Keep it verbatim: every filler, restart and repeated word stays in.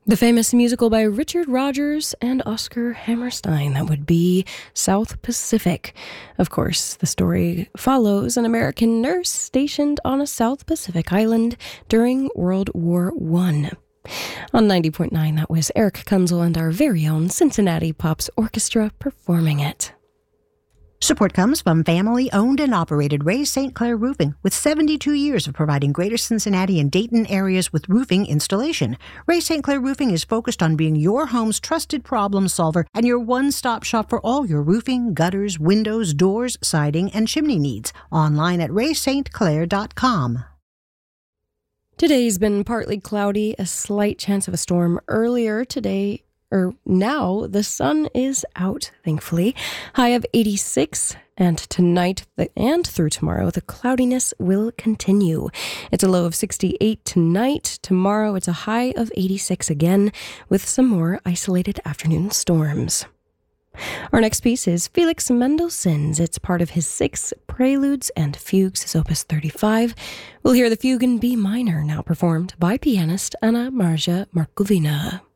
The famous musical by Richard Rodgers and Oscar Hammerstein, that would be South Pacific. Of course, the story follows an American nurse stationed on a South Pacific island during World War One. On ninety point nine, that was Eric Kunzel and our very own Cincinnati Pops Orchestra performing it. Support comes from family-owned and operated Ray Saint Clair Roofing, with seventy-two years of providing Greater Cincinnati and Dayton areas with roofing installation. Ray Saint Clair Roofing is focused on being your home's trusted problem solver and your one-stop shop for all your roofing, gutters, windows, doors, siding, and chimney needs. Online at ray saint clair dot com. Today's been partly cloudy, a slight chance of a storm earlier today. Or now the sun is out, thankfully. High of eighty-six, and tonight the, and through tomorrow, the cloudiness will continue. It's a low of sixty-eight tonight. Tomorrow it's a high of eighty-six again, with some more isolated afternoon storms. Our next piece is Felix Mendelssohn's. It's part of his six Preludes and Fugues, his opus thirty-five. We'll hear the fugue in B minor, now performed by pianist Anna Marja Markovina.